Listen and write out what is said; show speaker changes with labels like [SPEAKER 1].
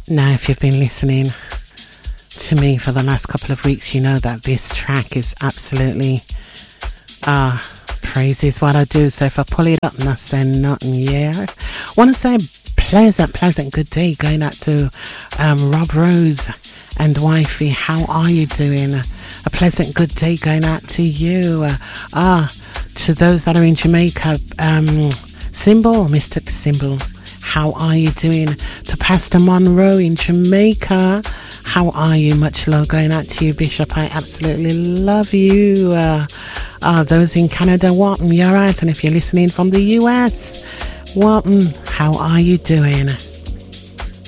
[SPEAKER 1] Now, if you've been listening to me for the last couple of weeks, you know that this track is absolutely praises what I do. So if I pull it up and I say nothing, yeah, I want to say pleasant good day going out to Rob Rose and wifey. How are you doing? A pleasant good day going out to you. To those that are in Jamaica, Symbol, Mr. Symbol, how are you doing? To Pastor Monroe in Jamaica, how are you? Much love going out to you, Bishop. I absolutely love you. Those in Canada, Walton, you're right. And if you're listening from the US, Walton, how are you doing?